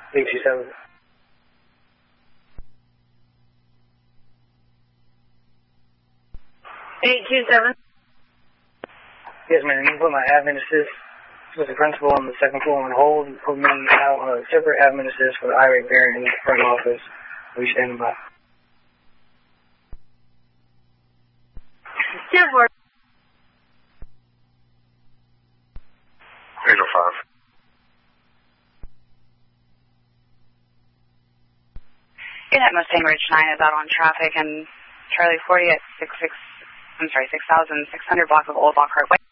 827. 827. Yes, ma'am. You can put my admin assist with the principal on the second floor on hold and put me out on a separate admin assist for the irate parent in the front office. Are you standing by? 10-4. 805. Good at Mustang Ridge 9 is out on traffic, and Charlie 40 at 6,600 block of Old Lockhart Way.